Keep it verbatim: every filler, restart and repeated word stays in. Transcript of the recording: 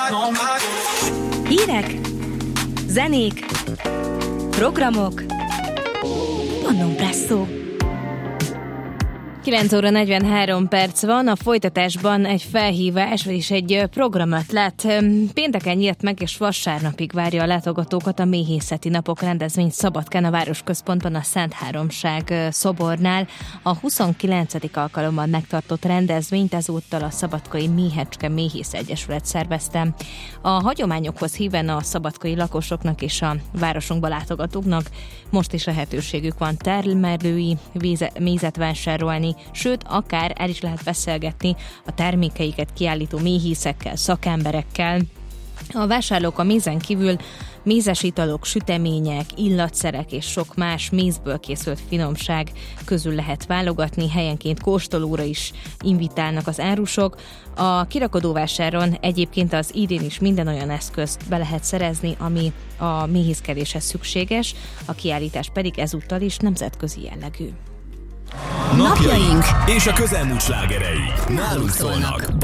Hírek, zenék, programok, Annó Presszó. kilenc óra negyvenhárom perc van, a folytatásban egy felhívás, vagyis egy programötlet. Pénteken nyílt meg, és vasárnapig várja a látogatókat a Méhészeti Napok rendezvény Szabadkán, a Városközpontban, a Szent Háromság szobornál. A huszonkilencedik alkalommal megtartott rendezvényt ezúttal a Szabadkai Méhecske Méhész Egyesület szervezte. A hagyományokhoz híven a szabadkai lakosoknak és a városunkba látogatóknak most is lehetőségük van termelői mézet vásárolni, sőt, akár el is lehet beszélgetni a termékeiket kiállító méhészekkel, szakemberekkel. A vásárlók a mézen kívül mézes italok, sütemények, illatszerek és sok más mézből készült finomság közül lehet válogatni, helyenként kóstolóra is invitálnak az árusok. A kirakodóvásáron egyébként az idén is minden olyan eszközt be lehet szerezni, ami a méhészkedéshez szükséges, a kiállítás pedig ezúttal is nemzetközi jellegű. Napjaink és a közelmúlt slágerei nálunk szólnak.